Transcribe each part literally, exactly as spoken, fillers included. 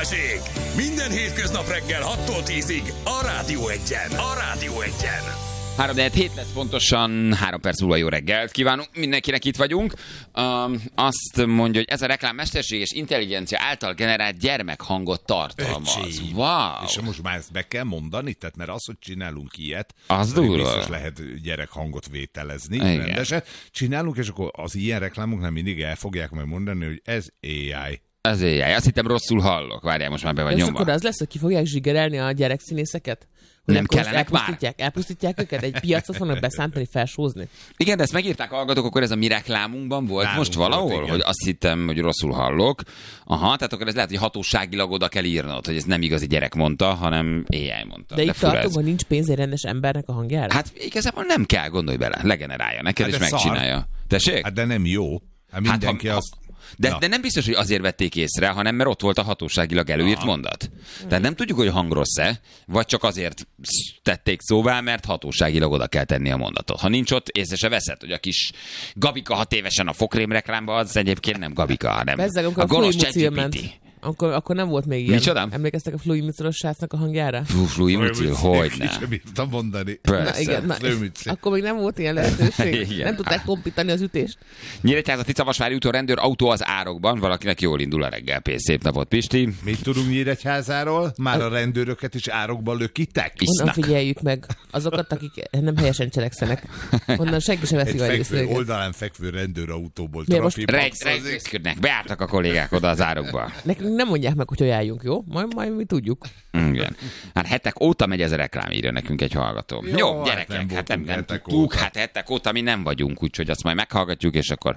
Balázsék! Minden hétköznap reggel hattól tízig a Rádió Egyen. A Rádió Egyen. három hét lesz pontosan, három perc múlva jó reggelt kívánunk, mindenkinek itt vagyunk. Um, azt mondja, hogy ez a reklám mesterséges intelligencia által generált gyermekhangot tartalmaz. Öcsém. Wow! És most már ezt be kell mondani, tehát mert az, hogy csinálunk ilyet, az durva. Biztos lehet gyerekhangot vételezni, igen. Rendesen. Csinálunk, és akkor az ilyen reklámok nem mindig el fogják meg mondani, hogy ez á i. Ez á i. Azt hittem rosszul hallok. Várjál, most már be vagy nyomva. nyomva. Akkor az lesz, hogy ki fogják zsigerelni a gyerekszínészeket? Hogy nem kellenek elpusztítják, már? Elpusztítják őket? Egy piacot fognak beszántani, felsózni? Igen, de ezt megírták a hallgatók, akkor ez a mi reklámunkban volt Nálunk most valahol, volt, hogy azt hittem, hogy rosszul hallok. Aha, tehát akkor ez lehet, hogy hatóságilag oda kell írnod, hogy ez nem igazi gyerek mondta, hanem á i mondta. De, de itt tartunk, hogy nincs pénz egy rendes embernek a hangjára? Hát igazából nem kell, gondolj bele, legenerálja neked, hát és megcsinálja. Szar. Tessék? Hát de nem jó. Hát mindenki hát, ha, azt... De, de nem biztos, hogy azért vették észre, hanem mert ott volt a hatóságilag előírt Aha. mondat. Tehát nem tudjuk, hogy hang rossz-e, vagy csak azért tették szóvá, mert hatóságilag oda kell tenni a mondatot. Ha nincs ott, észre se veszed, hogy a kis Gabika hat évesen a fokrém reklámba, az egyébként nem Gabika, hanem Bezzeg, a gonosz ChatGPT. Akkor, akkor nem volt még ilyen. Micsoda? Emlékeztek a Fluid Micolos srácnak a hangjára? Fú, Fluid Micil, hogyne. Sem bírtam mondani. Na, igen, na, akkor még nem volt ilyen lehetőség. Nem tudták kompítani az ütést. Nyíregyháza Ticavasvári úton rendőr autó az árokban. Valakinek jól indul a reggel. Szép napot, Pisti. Mit tudunk Nyíregyházáról? Már a rendőröket is árokban lökítek? Onnan figyeljük meg azokat, akik nem helyesen cselekszenek. Onnan senki sem veszik a részt. Oldalán fekvő rendőrautóból trafipaxozik. Beálltak a kollégák oda az árokba. Nekünk nem mondják meg, hogy hogy álljunk, jó? Majd, majd mi tudjuk. Igen. Hát hetek óta megy ez a reklám, írja nekünk egy hallgató. Jó, jó gyerekek, hát nem, hát nem, nem tudtuk, hát hetek óta mi nem vagyunk, úgyhogy azt majd meghallgatjuk, és akkor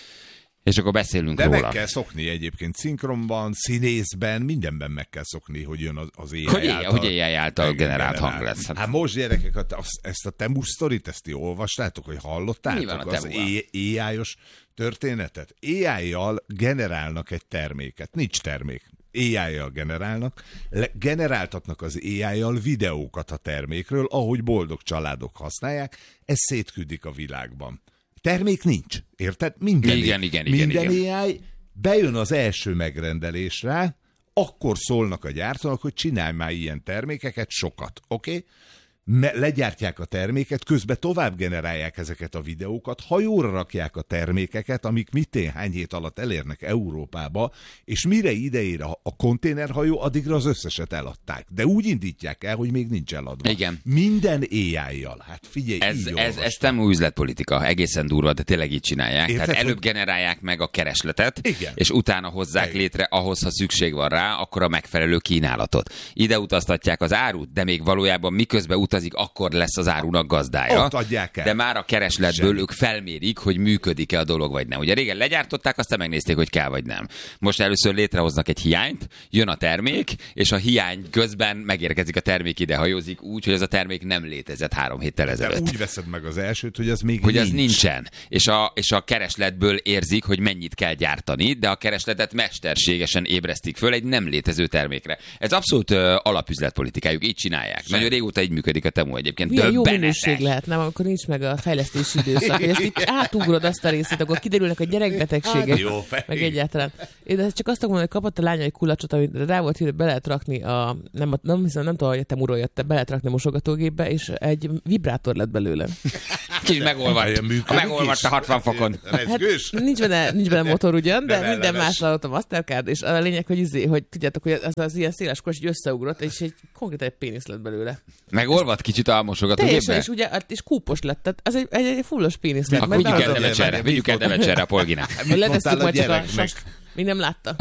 és akkor beszélünk De róla. De meg kell szokni egyébként szinkronban, színészben, mindenben meg kell szokni, hogy jön az, az á i hogy által. Hogy á i által generált hang lesz. Hát, hát most gyerekek, ezt a Temu sztorit, ezt ti olvastátok, hogy hallottátok? Az á i-os történetet? á i-jal generálnak egy terméket. Nincs termék. á i-jal generálnak, le- generáltatnak az á i-jal videókat a termékről, ahogy boldog családok használják, ez szétküldik a világban. Termék nincs, érted? Minden, igen, igen, igen, minden igen. á i bejön az első megrendelésre, akkor szólnak a gyártónak, hogy csinálj már ilyen termékeket, sokat, oké? Okay? Legyártják a terméket, közben tovább generálják ezeket a videókat, hajóra rakják a termékeket, amik mitén hány hét alatt elérnek Európába, és mire ideér a, a konténerhajó, addigra az összeset eladták. De úgy indítják el, hogy még nincs eladva. Igen. Minden á i-jal. Hát figyelj, ez, így ez, ez nem új üzletpolitika, egészen durva, de tényleg így csinálják. Érted, Tehát előbb hogy... generálják meg a keresletet, Igen. és utána hozzák Igen. létre, ahhoz, ha szükség van rá, akkor a megfelelő kínálatot. Ide utaztatják az árut, de még valójában miközben utazik, akkor lesz az árunak gazdája. Ott adják el. De már a keresletből Semmi. ők felmérik, hogy működik-e a dolog, vagy nem. Ugye régen legyártották, aztán megnézték, hogy kell, vagy nem. Most először létrehoznak egy hiányt, jön a termék, és a hiány közben megérkezik a termék, ide hajózik úgy, hogy ez a termék nem létezett három héttel ezelőtt. De úgy veszed meg az elsőt, hogy az még hogy nincs. az nincsen. És a, és a keresletből érzik, hogy mennyit kell gyártani, de a keresletet mesterségesen ébresztik föl egy nem létező termékre. Ez abszolút uh, alapüzletpolitikájuk, így csinálják. Sem. Nagyon régóta így működik a Temu egyébként. Milyen jó minőség lehet, nem? Akkor nincs meg a fejlesztési időszak. Hogy ezt itt átugrod azt a részét, akkor kiderülnek a gyerekbetegségek. Jó, meg egyáltalán. Én ezt csak azt akarom, hogy kapott a lánya egy kulacsot, amit rá volt, hogy be lehet rakni a, nem, nem hiszem, nem tudom, hogy a Temuról jött, be lehet rakni a mosogatógépbe, és egy vibrátor lett belőle. Kicsit megolvadt. Megolvadt a hatvan fokon. Hát, nincs benne, nincs benne motor ugyan, de, de minden más alatt a Mastercard, és a lényeg, hogy, izé, hogy tudjátok, hogy az, az ilyen széles kors így összeugrott, és egy konkrét egy pénisz lett belőle. Megolvadt kicsit a mosogatógépbe? És ugye, és kúpos lett, tehát az egy, egy, egy fullos pénisz lett. Akkor vigyük el Devecserre, vigyük el Devecserre a Polginát. Letesztük majd csak a sas, még nem látta.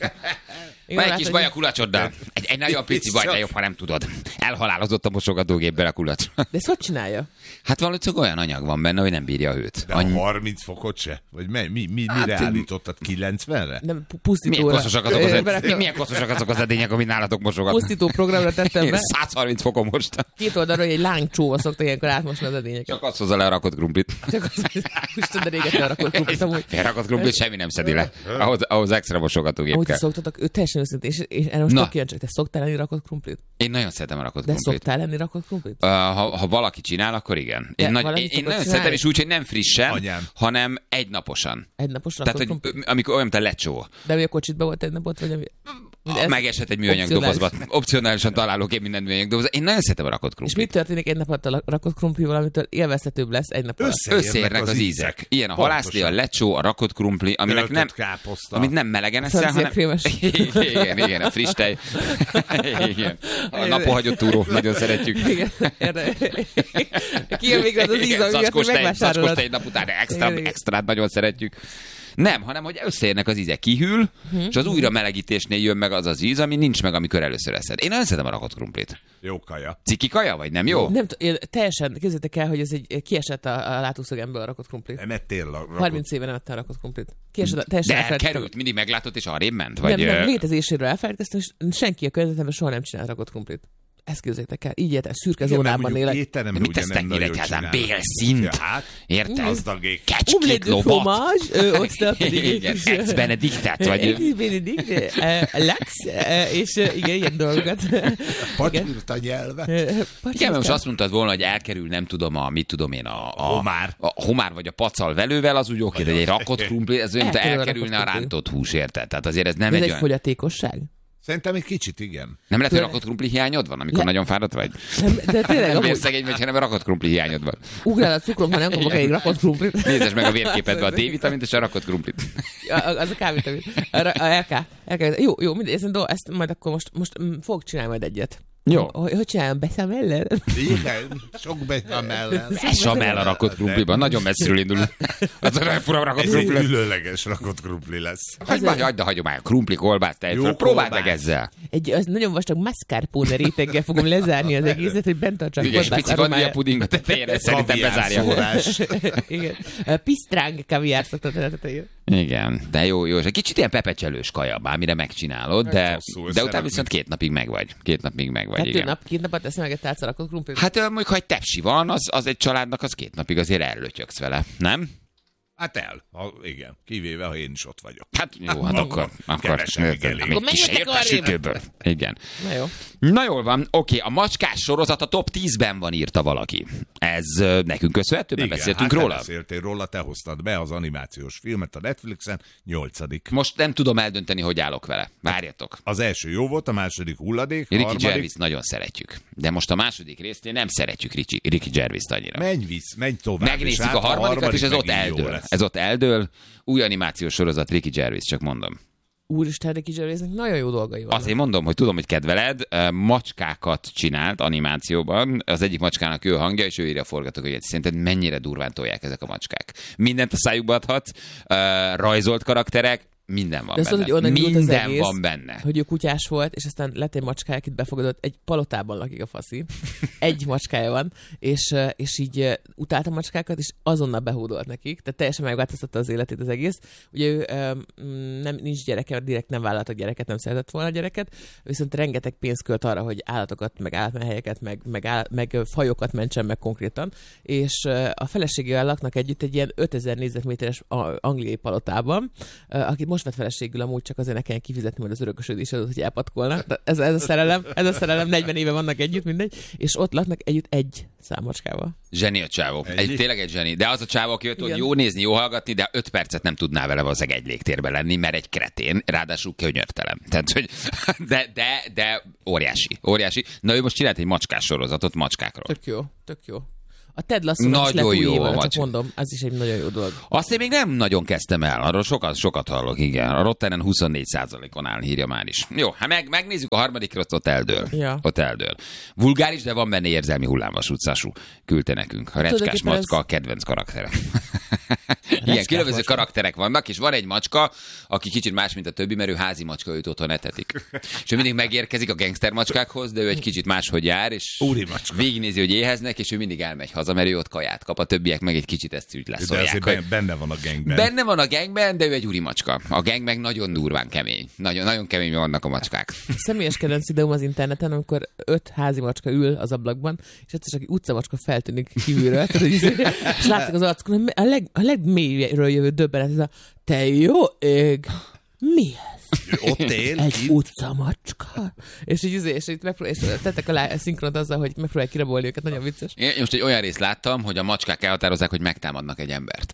Van egy kis baj a kulacsoddal. Egy, egy nagyon pici baj, de jobb, ha nem tudod. Elhalálozott a mosogatógépben a kulacs. De ezt hogy csinálja? Hát valószínűleg olyan anyag van benne, hogy nem bírja a hőt. De Annyi... harminc fokot se? Vagy mi, mi, mi, hát, mire állítottad? kilencvenre? Nem, pusztítóra. Milyen koszosak azok az, ed... Milyen koszosak azok az edények, amit nálatok mosogatnak? Pusztító programra tettem be. száz harminc fokon most. Két oldalról egy lángcsóva szokta ilyenkor átmosni az edényeket. Csak azt hozza le a rakott krumplit. Csak az, Isten, de réget lerakott krumplit amúgy. Felrakott krumplit semmi nem szedi le. Ahhoz, ahhoz extra mosogatógép kell. Ahogy szoktatok, ő teljesen őszintén, és, és erre most tök kíváncsi, te szoktál lenni rakott krumplit? Én nagyon szeretem a rakott de krumplit. De szoktál lenni rakott krumplit? Uh, ha, ha valaki csinál, akkor igen. Én, nagy, én, én nagyon szeretem, és úgy, hogy nem frissen, Anyám. hanem egynaposan. Egynaposan Tehát, hogy amikor olyan, mint a lecsó. De mi a kocsitban volt egy napot, vagy ami... Megesett egy műanyag dobozba. Opcionálisan találok én minden műanyag dobozba. Én nagyon szeretem a rakott krumplit. És mit történik egy nap alatt a rakott krumplival, amitől élvezhetőbb lesz egy nap alatt? Összeérnek, Összeérnek az, az ízek. Ilyen a halászlé, a lecsó, a rakott krumpli, aminek nem, amit nem melegen eszel, hanem... igen, igen, a friss tej. Igen. A napohagyott túró, nagyon szeretjük. Igen, ki a végre az az íz, amiért megvásárolod. Zacskos tej nap után extra, extrát nagyon szeretjük. Nem, hanem hogy összeérnek az ízek, kihűl, hmm. és az újra melegítésnél jön meg az az íz, ami nincs meg, amikor először eszed. Én nagyon szeretem a rakott krumplit. Jó kaja. Ciki kaja, vagy nem jó? Nem én teljesen, képzeljétek el, hogy ez egy kiesett a, a látószögemből a rakott krumplit. Nem ettél a rakott... harminc éve nem ettem a rakott krumplit. Kiesett, teljesen de elkerült, mindig meglátott, és arrébb ment? Vagy... Nem, nem, létezéséről elfelejtkeztem, és senki a környezetemben soha nem csinált rakott krumplit. Ezt képzeljétek el, így érte, szürke igen, zónában élek. De mit tesz ennyire egyáltalán bélszint? Ja, hát, érted? Gazdagék. Kecskét lovat. Osztal pedig. Igen, ex benediktet, vagy... Ex benedikt, lax, és igen, ilyen dolgokat. Patyúrt a nyelve. Igen, most azt mondtad volna, hogy elkerül, nem tudom, a, mit tudom én, a... a homár. A homár vagy a pacal velővel, az úgy oké, de egy rakott krumpli, ez olyan, mint elkerülne a rántott hús, érted? Tehát azért ez nem egy egy olyan... fogyatékosság? Szerintem egy kicsit igen. Nem lehet, hogy rakott krumpli hiányod van, amikor Le... nagyon fáradt vagy? Nem, de tényleg nem miért szegény vagy, hanem rakott krumpli hiányod van. Ugrál a cukrom, ha nem kapok egy rakott krumplit. Nézd meg a vérképedbe a D-vitamint és a rakott krumplit. Ja, az a K-vitamin. A, a er ká. er ká. Jó, jó, mindegy, ezt, ezt majd akkor most, most fogok csinálni majd egyet. Jó. Hogy, hogy csináljam, beszamellel? Igen, sok becsamellel. Becsamell a rakott krumpliban, nagyon messziről indul. Az a nagyon fura rakott krumpli. Ez egy különleges rakott krumpli lesz. Hagyd már, hagyd a hagyomány, krumpli, kolbász, tejföl, próbáld meg ezzel. Egy az nagyon vastag mascarpone réteggel fogom lezárni az egészet, hogy bent tartsam kolbász aromáját. Igen, pici vanilja puding a tetejére, szerintem bezárja. Igen. Pisztráng kaviár szoktat a tetejére. Igen, de jó, jó. És egy kicsit ilyen pepecselős kaja, bármire megcsinálod, de, de utána viszont két napig megvagy. Két napig megvagy, Kettő igen. nap, két napot teszem meg egy tálca rakott krumplit? Hát mondjuk, ha egy tepsi van, az, az egy családnak, az két napig azért ellötyöksz vele, nem? Hát el. Ha, igen. Kivéve, ha én is ott vagyok. Hát jó, hát akkor... akkor Kevesebb elég. Akkor menjetek a sütőből. Igen. Na jó. Na jól van. Oké, a macskás sorozat a top tízben van, írta valaki. Ez uh, nekünk köszönhető, mert beszéltünk hát róla. te beszéltél róla, te hoztad be az animációs filmet a Netflixen, nyolcadik. Most nem tudom eldönteni, hogy állok vele. Várjatok. Az első jó volt, a második hulladék, Ricky harmadik... Gervais nagyon szeretjük. De most a második résznél nem szeretjük Ricky, Ricky Gervais annyira. Menj visz, menj tovább. Megnézzük a harmadikat, és ez ott eldől. Ez ott eldől. Új animációs sorozat, Ricky Gervais, csak mondom. Úristen, Ricky Gervaisnek nagyon jó dolgai vannak. Azt én mondom, hogy tudom, hogy kedveled, macskákat csinált animációban, az egyik macskának ő hangja, és ő írja a forgatókönyvet. Szerinted mennyire durván tolják ezek a macskák? Mindent a szájukba adhatsz, rajzolt karakterek, minden van de benne. Szóval, hogy minden az egész, van benne. Hogy ő kutyás volt, és aztán lett egy macskája, akit befogadott, egy palotában lakik a faszi. Egy macskája van, és, és így utálta macskákat, és azonnal behódolt nekik, tehát teljesen megváltoztatta az életét az egész. Ugye ő nem, nincs gyereke, direkt nem vállaltak gyereket, nem szeretett volna gyereket, viszont rengeteg pénzt költ arra, hogy állatokat, meg állatmenhelyeket, meg, meg, állat, meg fajokat mentsen meg konkrétan, és a feleségével laknak együtt egy ilyen ötezer négyzetméteres angliai palotában, akit most vett feleségül amúgy csak azért ne kelljen kifizetni majd az örökösödés adót, hogy elpatkolnak. Ez, ez a szerelem, ez a szerelem, negyven éve vannak együtt, mindegy, és ott laknak együtt egy számocskával. Zseni a csávó. Egy, tényleg egy zseni. De az a csávó, aki jött, hogy jó nézni, jó hallgatni, de öt percet nem tudná vele valószínűleg egy légtérben lenni, mert egy kretén, ráadásul könyörtelen. Tehát, hogy de, de, de óriási, óriási. Na ő most csinált egy macskás sorozatot macskákról. Tök jó, tök jó. A Ted Lasso is lett új évad, csak mondom, ez is egy nagyon jó dolog. Azt én még nem nagyon kezdtem el, arról sokat, sokat hallok, igen. A Rottenen huszonnégy százalékon áll, írja már is. Jó, hát meg, megnézzük a harmadikra, ott eldől. Ja. Ott eldől. Vulgáris, de van benne érzelmi hullámvasúcású. Küldte nekünk. A recskás macska ez... a kedvenc karaktere. Igen, különböző macska. Karakterek vannak, és van egy macska, aki kicsit más, mint a többi, mert ő házi macska, őt otthon etetik. És ő mindig megérkezik a gangster macskákhoz, de ő egy kicsit máshogy jár, és végignézi, hogy éheznek, és ő mindig elmegy haza, mert ő ott kaját kap, a többiek meg egy kicsit ezt úgy leszolják. De azért benne van a gangben. Benne van a gangben, de ő egy úri macska. A gang meg nagyon durván kemény. Nagyon, nagyon kemény vannak a macskák. Személyes kedvenc videóm az interneten, amikor öt házi macska ül az ablakban, és egyszer csak utcamacska feltűnik kívülről, és látszik az arcukon, a, leg, a legmélyről jövő döbbenet, ez a te jó ég, mi ez? Ott él, Egy itt. utcamacska. És így, és így megpróbál, és tettek alá szinkront azzal, hogy megpróbálják kirabolni őket, nagyon vicces. Én most egy olyan részt láttam, hogy a macskák elhatározzák, hogy megtámadnak egy embert.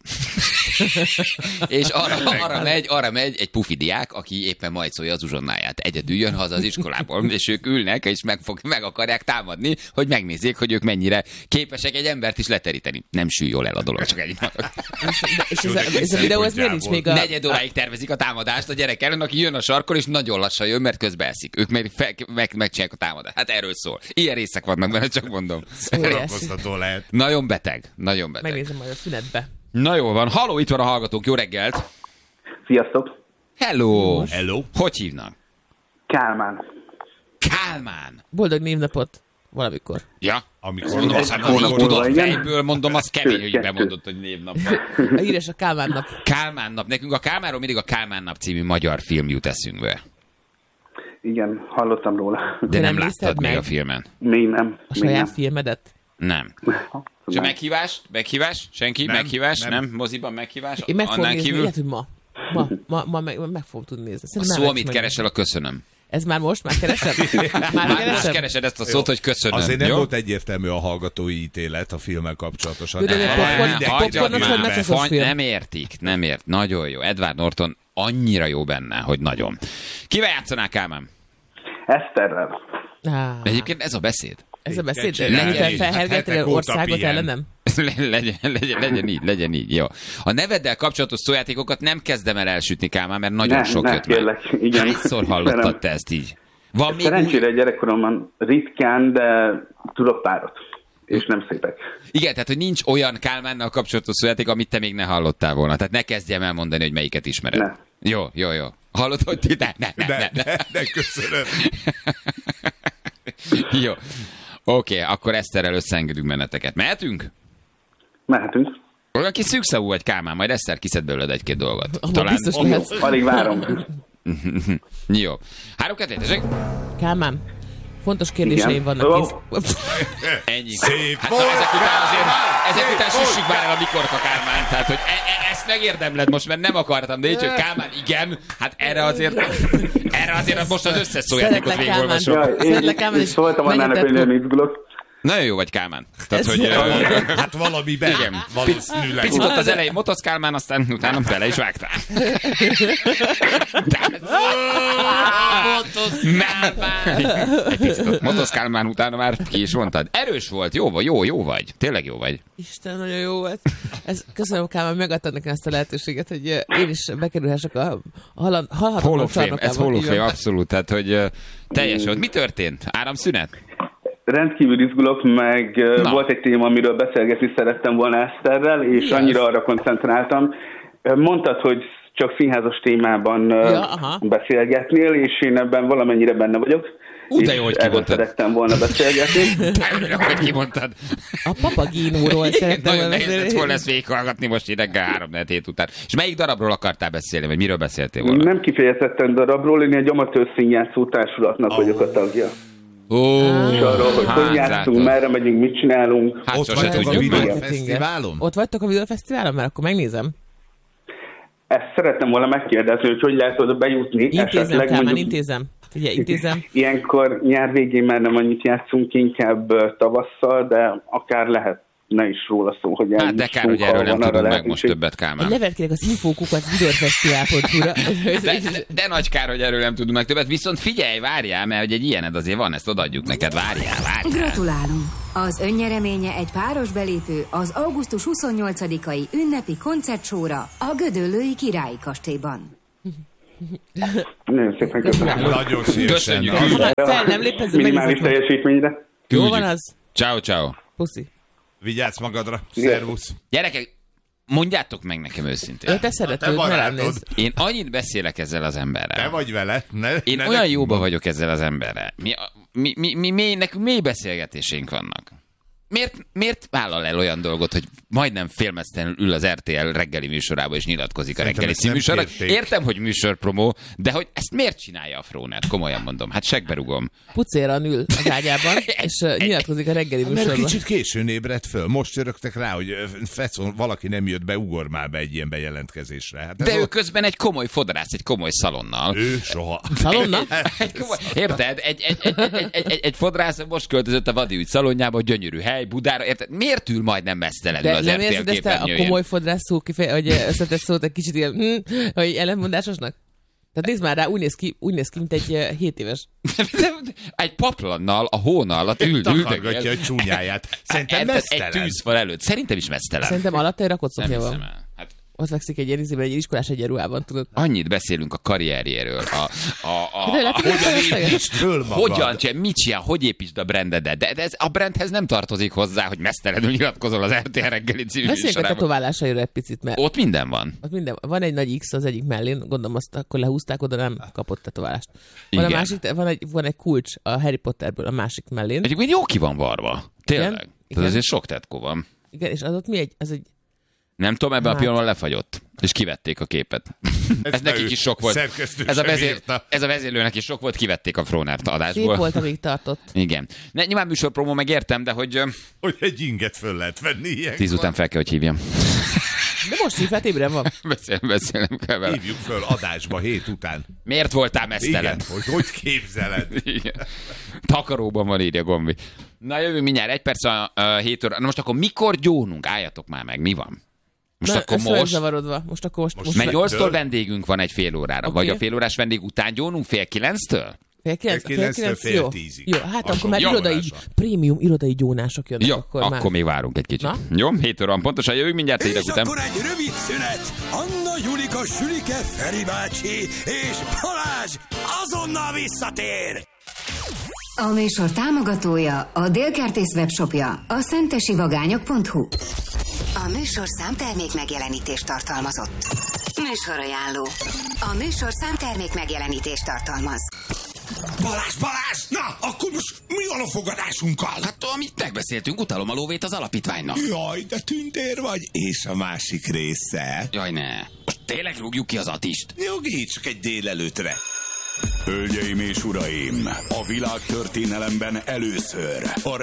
És arra, arra, megy, arra megy egy pufi diák, aki éppen majcolja az uzsonnáját. Egyedül jön haza az iskolából, és ők ülnek, és meg, fog, meg akarják támadni, hogy megnézzék, hogy ők mennyire képesek egy embert is leteríteni. Nem sül jól el a dolog, csak egy És, és ez, a, ez a videó, ez miért nincs még a... Negyed óráig tervezik a támadást a gyerek ellen, aki jön a sarkon, és nagyon lassan jön, mert közben eszik. Ők meg, fe, meg, megcsinálják a támadást. Hát erről szól. Ilyen részek vannak benne, csak mondom. Szórakoztató lehet. Nagyon beteg. Nagyon beteg. Megnézem majd a szünetbe. Na jó van. Halló, itt van a hallgatónk. Jó reggelt. Sziasztok! Hello. Hello. Hogy hívnak? Kálmán. Kálmán. Boldog névnapot valamikor. Ja. Amikor Mondom, azt hónap nem múlva, tudod igen. fejből, mondom, az kemény, hogy Kettő. bemondott, hogy névnap van. A híres a Kálmán nap. Kálmán nap. Nekünk a Kálmánról mindig a Kálmán nap című magyar film jut eszünkbe. Igen, hallottam róla. De Te nem, nem láttad nézted még meg? a filmen. Még nem. A még saját nem. filmedet? Nem. És a Nem. meghívás? Meghívás? Senki? Nem, meghívás? nem. Nem. Moziban meghívás? Én meg fogom Annál nézni, kívül? lehet, hogy ma. Ma, ma, ma meg, meg fogom tudni nézni. A Szerintem szó, már amit meg- keresel, a köszönöm. Ez már most? Már keresem? Már Már most keresem? keresed ezt a szót, hogy köszönöm. Azért nem jó? volt egyértelmű a hallgatói ítélet a filmmel kapcsolatosan. Jó, de Nem, mi popcorn- mindenki popcornos jön vagy be. mecsoszos Fany- film? nem értik, nem ért. Nagyon jó. Edward Norton annyira jó benne, hogy nagyon. Kivel játszanál, Kálmán? Eszterrel. Á, Egyébként ez a beszéd. ez a beszéd, csinálni. miután Hát felhergeltél hetek óta országot pihen. ellenem? legyen, legyen, legyen így, legyen így, jó. A neveddel kapcsolatos szójátékokat nem kezdem el elsütni, Kálmán, mert nagyon Ne, sok ne, jött meg. kérlek, igen. Hányszor hallottad Ismerem. te ezt így? Van még új... Szerencsére gyerekkoromban ritkán, de tudok párat. És nem szépek. Igen, tehát, hogy nincs olyan Kálmánnal kapcsolatos szójáték, amit te még ne hallottál volna. Tehát ne kezdjem el mondani, hogy melyiket ismered. Ne. Jó, jó, jó. Hallod, hogy ti? Ne, ne, ne, De, ne, ne. de, de köszönöm. Jó. Oké, okay, akkor Eszterrel összeengedünk benneteket. Mehetünk? Mehetünk. Olyan kis szűkszavú vagy, Kálmán, majd Eszter kiszed belőled egy-két dolgot. Abban biztos lehet. Alig várom. Jó. Három kettő, tessék? Kálmán, fontos kérdéseim Igen. vannak. Ó. Kész. Ennyi. Szép Hát volt. na, ezek után azért, ezek után süssük már el a mikorka, Kálmán. Tehát, hogy e- e- ezt megérdemled most, mert nem akartam, de így, hogy Kálmán, igen, hát erre azért, erre azért most az összes szójátékot Szeretlek, végigolvasom. Jaj, én Szeretlek, Kálmán, és szóltam annának, hogy megengedett- nem izgulok. Nagyon jó vagy, Kálmán. Tehát, Ez hogy... jó. ö, Hát valamiben. Igen. Valószínűleg. Picit ott az elején motosz, Kálmán, aztán utána bele is vágtál. Kálmán! Egy picit ott motosz, Kálmán, utána már ki is mondtad. Erős volt, jó vagy, jó, jó vagy. Tényleg jó vagy. Isten, nagyon jó volt. Ez, köszönöm, Kálmán, megadtad nekem ezt a lehetőséget, hogy ö, én is bekerülhessek a, a halan- Hall halhatatlanok of Fame, ez csarnokába. Hall of Így Fame, van. abszolút. Tehát, hogy ö, teljes volt. Mi történt? Áramszünet? Rendkívül izgulok, meg Na. Na. volt egy téma, amiről beszélgetni szerettem volna Eszterrel, és Mi annyira az? arra koncentráltam. Mondtad, hogy csak színházas témában Ja, ja, aha. beszélgetnél, és én ebben valamennyire benne vagyok. Ú, de és jó, hogy erről kimondtad. szerettem volna beszélgetni. Örülök, hogy kimondtad. A papagínóról szerettem Nagyon volna nehéz lett beszélni. volna ezt végighallgatni most így reggel három hét után. És melyik darabról akartál beszélni, vagy miről beszéltél volna? Nem kifejezetten darabról, én egy amatőr színjátszó társulatnak Oh. vagyok a tagja. Ó, És arról, hogy hát, hogy játszunk, látod. merre megyünk, mit csinálunk. Hát Ott sose vagytok a tudjuk meg. videófesztiválon? Ott vagytok a videófesztiválon? Mert akkor megnézem. Ezt szerettem volna megkérdezni, hogy hogy lehet oda bejutni. Intézem, Esetleg Kálmán, mondjuk- intézem. Figyelj, intézem. Ilyenkor nyár végén már nem annyit játszunk, inkább ö, tavasszal, de akár lehet ne is róla szó, hogy Hát de kár, hogy eljussunk, erről ha nem van arra tudunk meg most lehetőség. többet, Egy Kálmán. levelet kérek az infókukat videófesztivál pont hu-ra. De, de, de nagy kár, hogy erről nem tudunk meg többet, viszont figyelj, várjál, mert hogy egy ilyened azért van, ezt odaadjuk neked, várjál, várjál. Gratulálunk! Az önnyereménye egy páros belépő az augusztus huszonnyolcadikai ünnepi koncertsóra a Gödöllői Királyi Kastélyban. Nagyon szépen köszönöm. Nagyon szívesen. Köszönjük. Na, Küldj. Fel nem lép, ez Minimális megnézem. teljesítményre. Jó van az? Ciao, ciao. Puszi. Vigyázz magadra. Szervusz. Gyerekek, mondjátok meg nekem őszintén. Ő te szereted, Te hogy ne barátod. lennéz. Én annyit beszélek ezzel az emberrel. Te vagy vele. Ne, Én ne olyan nekünk jóba mondd. vagyok ezzel az emberrel. Mi, mi, mi, mi, mi, nekünk mély beszélgetésénk vannak. miért, miért vállal el olyan dolgot, hogy majdnem félmeztelenül ül az er té el reggeli műsorába és nyilatkozik a reggeli címűsorra? Értem, hogy műsorpromó, de hogy ezt miért csinálja a Fróner? Komolyan mondom, hát segberugom. Pucéran ül az ágyában, és uh, nyilatkozik a reggeli műsorban. Mert kicsit későn ébredt föl. Most csörögtek rá, hogy fecon, valaki nem jött be, ugor már be egy ilyen bejelentkezésre. Hát de ő ott... közben egy komoly fodrász, egy komoly szalonnal. Ő soha. Szalonna? egy komoly, érted? Egy, egy, egy, egy, egy, egy, egy fodrász most költözött a Vadiügy szalonjába, gyönyörű hely, Budára. Érted? Miért ül majdnem mesztelenül az er té el képernyőjén? De nem érzed ezt a komoly fodrász szó kifeje, hogy összetett szót egy kicsit ilyen, hm, hogy ellenmondásosnak? Tehát nézd már rá, úgy néz ki, úgy néz ki mint egy hét éves. Egy paplannal, a hóna alatt ül, takargatja a csúnyáját. Szerintem mesztelen. Egy tűzfal előtt. Szerintem is mesztelen. Szerintem alatt egy rakott szoknya van. Hát, ott fekszik egy ilyen, egy iskolás egyenruhában, tudod. Annyit beszélünk a karrierjéről. A, a, a, de látod, hogyan építsd föl magad. Hogyan, csinál, mit csinál, hogy építsd a brandedet. De, de ez a brandhez nem tartozik hozzá, hogy mesztelenül nyilatkozol az er té el reggeli című beszéljünk a tetoválásairól egy picit, mert... Ott minden van. Ott minden, van egy nagy X az egyik mellén, gondolom azt akkor lehúzták, oda nem kapott tetoválást. Van, a másik, van, egy, van egy kulcs a Harry Potterből a másik mellén. Egyébként jó ki van varva. Tényleg. Igen? Tehát azért sok tetkó van. Igen, és az ott mi egy... Az egy nem tudom, ebben hát. a pillanatban lefagyott, és kivették a képet. Ez, ez nekik is sok volt. Ez a, vezér, ez a vezérlőnek is sok volt, kivették a Frónert adásból. Szép volt, amíg tartott. Igen. Ne, nyilván műsorpromó, megértem, de hogy... Hogy egy inget föl lehet venni ilyen. Tíz után fel kell, hogy hívjam. De most hívhat, ébren van. Beszél, beszélnem kell vele. Hívjuk föl adásba hét után. Miért voltál mesztelen? Igen, hogy hogy képzeled? Igen. Takaróban van, írja Gombi. Na jövünk mindjárt, egy perc a uh, hét óra. Na most akkor mikor gyónunk? Álljatok már meg, mi van? Most na, akkor most... zavarodva. Most akkor most... most mert nyolctól vendégünk van egy fél órára. Okay. Vagy a fél órás vendég után gyónunk fél kilenctől? Fél kilenc, fél kilenc, fél, fél jó. tízig. Jó, hát akkor már irodai, prémium irodai gyónások jönnek. Jó, akkor, akkor már. még várunk egy kicsit. Na? Jó, hét óra pontosan jövünk mindjárt és után. akkor egy rövid szünet. Anna, Julika, Sülike, Feri bácsi és Balázs azonnal visszatér. A műsor támogatója a Délkertész webshopja, a szentesivagányok pont hu. A műsor számtermék megjelenítést tartalmazott. Műsorajánló. A műsor számtermék megjelenítést tartalmaz. Balázs, Balázs! Na, akkor most mi van a fogadásunkkal? Hát, amit megbeszéltünk, utalom a lóvét az alapítványnak. Jaj, de tündér vagy. És a másik része? Jaj, ne. Most tényleg rúgjuk ki az Atist? Nyugi, csak egy délelőtre. Hölgyeim és uraim, a világtörténelemben először a